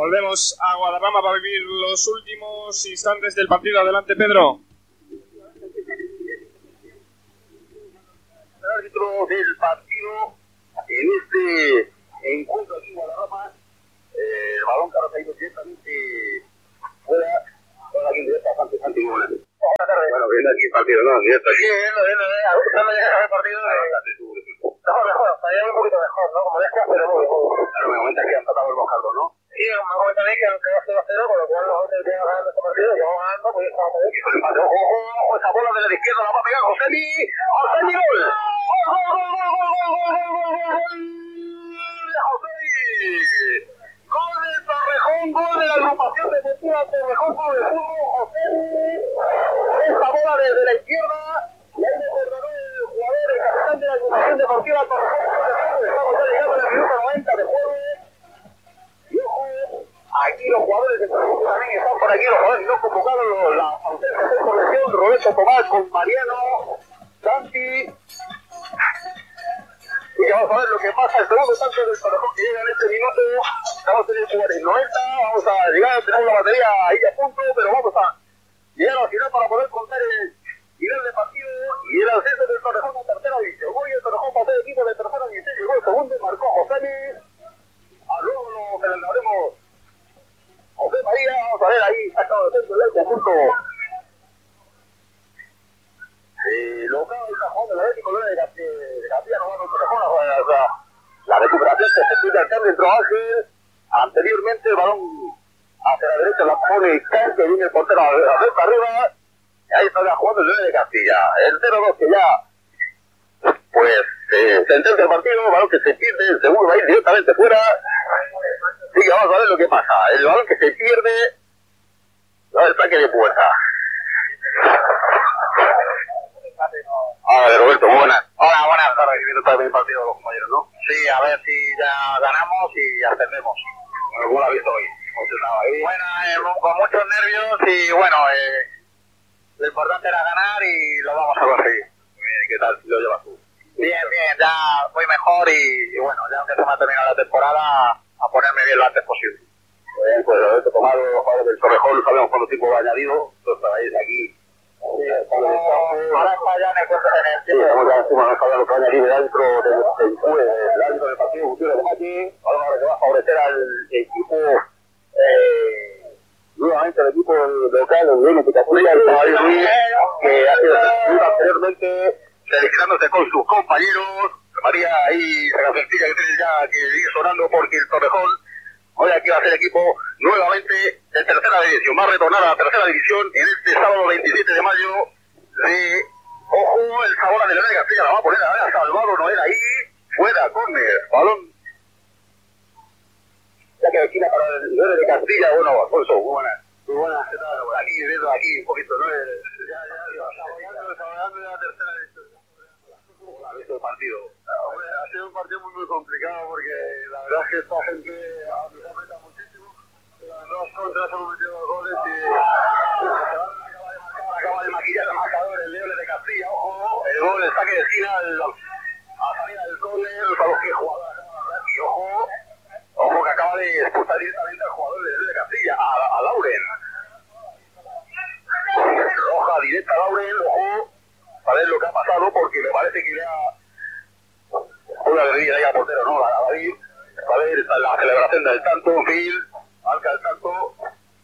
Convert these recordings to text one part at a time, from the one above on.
Volvemos a Guadarrama para vivir los últimos instantes del partido. Adelante, Pedro. El árbitro del partido en este encuentro aquí en Guadarrama, el balón que ha caído directamente fuera, con aquí en directa bastante Santigona. Buenas tardes. Bueno, viendo aquí el partido, ¿no? Directo aquí. Sí, viendo, ajustando ya el partido. Mejor, estaría un poquito mejor, ¿no? Como decías, pero muy bien. Claro, me comenta que han tratado el Bojardo, ¿no? Sí, me comenta a mí que aunque va 0-0, con lo cual nosotros tenemos ganando este partido, y vamos ganando, pues estamos bien. Ojo, esa bola de la izquierda la va a pegar Josemi, gol. Gol de Torrejón, gol de la agrupación deportiva Torrejón Club de Fútbol, Josemi. Esta bola desde la izquierda, y ahí recordó el jugador, el capitán de la agrupación deportiva Torrejón Club de Fútbol. Estamos ya llegando en el minuto 90 de juego. Y ojo, aquí los jugadores de Torrejón también están por aquí, los jugadores no convocados, la ausencia de corrección, Roberto Tomás con Mariano, Santi. Y vamos a ver lo que pasa, el segundo tanto del Torrejón que llega en este minuto. Estamos en el 90, vamos a llegar, tenemos la batería ahí a punto, pero vamos a llegar al final para poder contar el nivel de partido y el ascenso del Torrejón a tercera división. Hoy el Torrejón pasó de equipo de tercera división, llegó el segundo, marcó Josemi. Luego lo celebraremos José María, vamos a ver ahí, sacado de centro del conjunto. Local del cajón del Atlético de Castilla, no va a Torrejón, la recuperación que se pide al cambio dentro Ángel. Anteriormente el balón hacia la derecha la pone Can, que viene el portero a la arriba. Y ahí está ya jugando el León de Castilla. El 0-2 que ya, pues, sentencia el partido, el balón que se pierde, el segundo va a ir directamente fuera. Sí, vamos a ver lo que pasa. El balón que se pierde, va el saque de puerta. Roberto, buenas. Hola, buenas tardes. Viviendo también el partido de los compañeros, ¿no? Sí, a ver si ya ganamos y ascendemos. Bueno, ¿cómo lo ha visto hoy? Bueno, con muchos nervios y bueno, lo importante era ganar y lo vamos a conseguir. Muy bien, ¿y qué tal lo llevas tú? Bien, ya voy mejor y bueno, ya aunque se me ha terminado la temporada, a ponerme bien lo antes posible. Bien, pues Roberto Tomás, los jugadores del Torrejón, sabemos cuánto tiempo ha añadido, entonces estáis aquí. Ahora está ya en el tiempo. Estamos ya encima, no sabemos lo que va a añadir el árbitro del partido Gutiérrez de Mati. Ahora que va a favorecer al equipo, nuevamente el equipo local, el León de Castilla, el Caballo Ruiz, que ha sido anteriormente felicitándose con sus compañeros. María ahí, la sencilla que tiene ya que sigue sonando porque el Torrejón hoy aquí va a ser equipo nuevamente de tercera división. Va a retornar a la tercera división en este sábado 27 de mayo de... Ojo, el Sabora de León de Castilla la va a poner a Salvador Noel ahí. Fuera, córner, balón. Ya que esquina para el León de Castilla. Bueno, Alfonso, muy buenas. Muy buenas, ¿qué tal? Aquí, viendo aquí un poquito, ¿no? Saboreando la tercera división. ¿Cómo ha visto el partido? Ha sido un partido muy complicado porque la verdad es que esta gente nos aprieta muchísimo. Las dos contras hemos metido dos goles y acaba de maquillar el marcador el León de Castilla. Ojo, el gol, el saque de esquina a salida del córner, para los que jugadores y ojo que acaba de expulsar directamente al jugador del León de Castilla, a Lauren. Roja directa a Lauren, ojo, a ver lo que ha pasado porque me parece que le ha una guerrilla ahí al portero, ¿no? A David, a ver la celebración del tanto, en fin, marca el tanto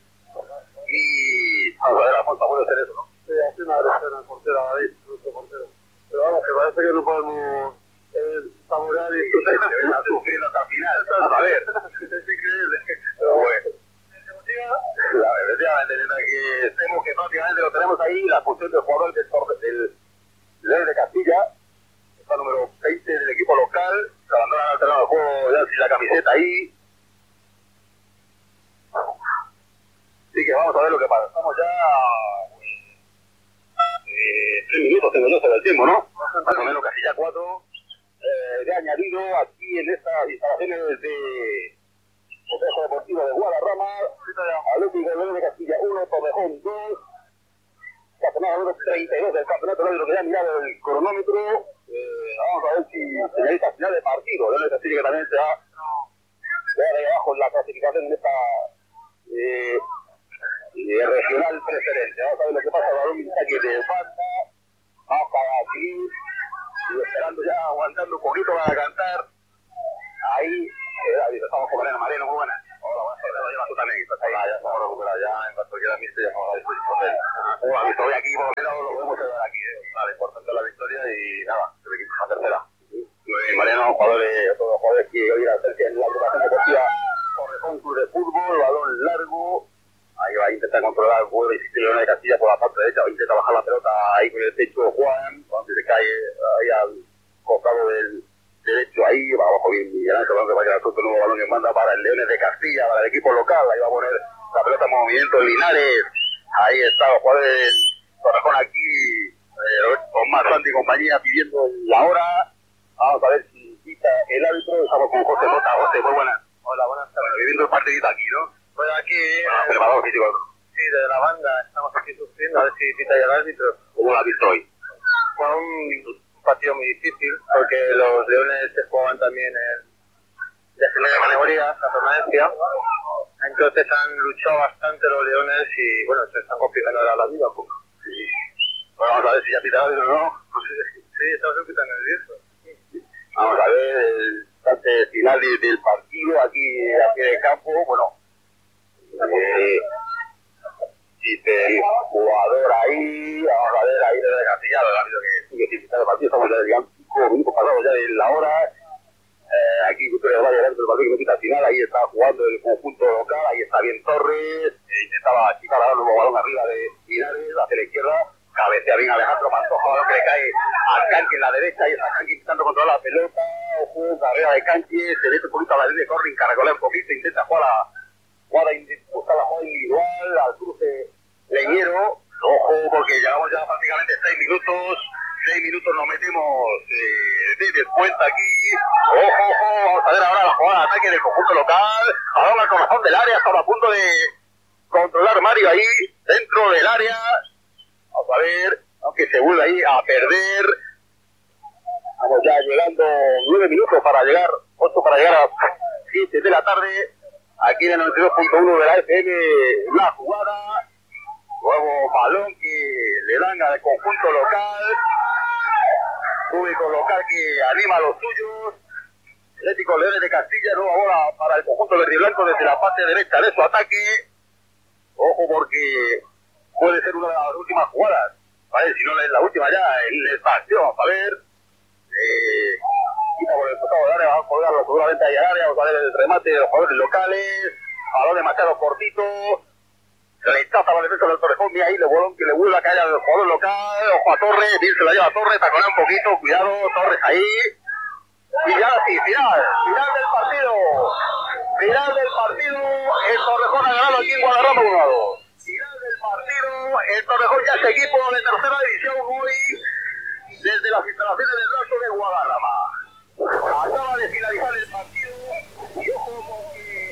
y vamos a ver, Alfonso puede hacer eso, ¿no? Sí, hace una agresión al portero, a David, nuestro portero. Pero vamos, que parece que no podemos saborear y está sufriendo hasta el final. A ver, es increíble. Pero bueno. Efectivamente, que vemos que prácticamente lo tenemos ahí, la función del jugador del León de Castilla, está número 20 del equipo local, se abandona al terreno de juego ya sin la camiseta ahí. Así que vamos a ver lo que pasa. Estamos ya 3 minutos tengo yo sobre el tiempo, ¿no? Más o menos casi ya 4. De añadido aquí en estas instalaciones de Complejo Deportivo de Guadarrama, Atlético León de Castilla 1, Torrejón 2, campeonato número 32 del campeonato, lo que ya ha mirado el cronómetro. Vamos a ver si señalita final de partido. León de Castilla que también se va ahí abajo abajo en la clasificación en esta regional preferente. Vamos a ver lo que pasa. El balón está aquí de falta. Vamos para aquí. Y esperando ya, aguantando un poquito para cantar. Ahí, estamos con Mariano, muy buena. Hola, buenas tardes, lo llevas tú también. Ya estamos recuperados, ya en cuanto quiera Mister, ya estamos a la disposición de él. La victoria aquí, por lo menos lo podemos celebrar aquí. Nada, importante la victoria y nada, el equipo es la tercera. Mariano, otro de los jugadores que hoy era en la agrupación deportiva Torrejón Club de Fútbol, balón largo. Ahí va a intentar controlar el juego de León de Castilla por la parte derecha, va a intentar bajar la pelota ahí con el techo de Juan, donde se cae ahí al costado del derecho, ahí va abajo bien Miguel Ángel, donde va a quedar suelto el nuevo balón que manda para el Leones de Castilla, para el equipo local, ahí va a poner la pelota en movimiento Linares, ahí está los jugadores del Torrejón aquí, con más Santi y compañía pidiendo la hora, vamos a ver si quita el árbitro, estamos con José Mota. José, muy buenas. Hola, buenas tardes. Viviendo el partidito aquí, ¿no? Pues aquí, preparador físico. Sí, de la banda, estamos aquí sufriendo, a ver si quita ya el árbitro. ¿Cómo lo has visto hoy? Fue un partido muy difícil, porque los Leones se jugaban también en la segunda categoría, la permanencia. Entonces han luchado bastante los Leones y, bueno, se están complicando ahora la vida un poco. Sí. Bueno, vamos a ver si ya pita el árbitro, ¿no? Sí, estamos un poquito nerviosos. Vamos a ver el instante final del partido aquí en el campo. Bueno, dice el jugador ahí, vamos a ver ahí desde Castilla, el árbitro que sigue sin quitar el partido, estamos ya digamos 5 minutos pasados ya de la hora. Aquí Victoria va a llegar el partido que no quita al final, ahí está jugando el conjunto local, ahí está bien Torres, intentaba achicar ahora el nuevo balón arriba de Linares, hacia la izquierda. Cabecea bien Alejandro Pantoja, balón que le cae al Canqui en la derecha y está Canqui intentando controlar la pelota, ojo, carrera de Canqui, se mete un poquito a la línea de corre, caracolea un poquito, intenta buscar la jugada individual, al cruce Leñero, ojo, porque llevamos ya prácticamente 6 minutos nos metemos de descuenta aquí, ojo, vamos a ver ahora la jugada de ataque del conjunto local, ahora al corazón del área, estaba a punto de controlar Mario ahí, dentro del área. Vamos a ver, aunque se vuelve ahí a perder. Estamos ya llegando 9 minutos para llegar, 8 para llegar a 7 de la tarde. Aquí en el 92.1 de la FM, la jugada. Nuevo balón que le dan al conjunto local. Público local que anima a los suyos. Atlético Leones de Castilla, nueva bola para el conjunto verde y blanco desde la parte derecha de su ataque. Ojo porque puede ser una de las últimas jugadas, ¿vale? Si no es la última ya en el partido, vamos a ver. Quita por el costado del área, vamos a colgarlo seguramente ahí al área, vamos a ver el remate de los jugadores locales, balón demasiado cortito, rechaza la defensa del Torrejón, mira ahí el balón que le vuelve a caer al jugador local, ojo a Torres, bien se la lleva a Torres, taconea un poquito, cuidado, Torres ahí. Y ya sí, final del partido, el Torrejón ha ganado aquí en Guadarrama 1-2. Final del partido, el Torrejón ya es equipo de tercera división hoy desde las instalaciones del Raso de Guadarrama. Acaba de finalizar el partido y ojo porque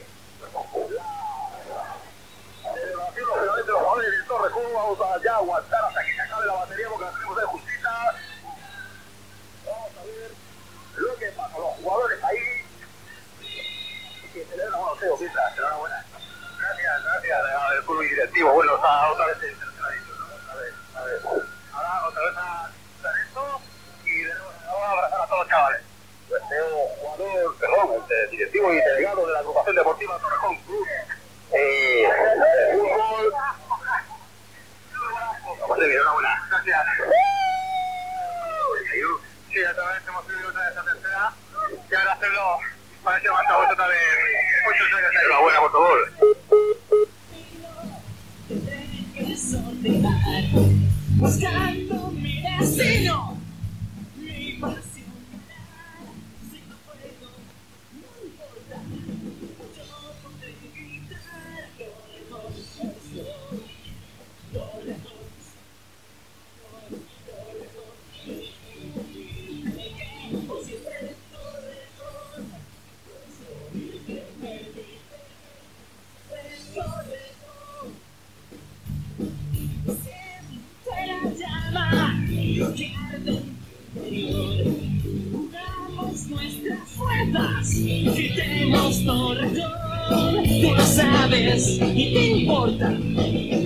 la celebración lógicamente de los jugadores del Torrejón vamos a ya aguantar hasta que se acabe la batería porque la tenemos de justita. Vamos a ver lo que pasa, los jugadores ahí que celebran, bueno, Teo, mientras, enhorabuena. Gracias al club directivo. Bueno, está otra vez en tercera división, ¿no? A ver. Ahora otra vez a esto y tenemos a abrazar a todos los chavales. Pues el directivo y delegado de la agrupación deportiva Torrejón Club. Fútbol. Vamos a ver, enhorabuena. Gracias. Sí, otra vez hemos subido otra vez a tercera. Y ahora hacerlo para ese levanta vuelta otra vez. Muchos años. Enhorabuena, por favor. Buscando mi destino, mi pasión, si no puedo, no importa, yo podré gritar lo lejos, Tú lo sabes y te importa.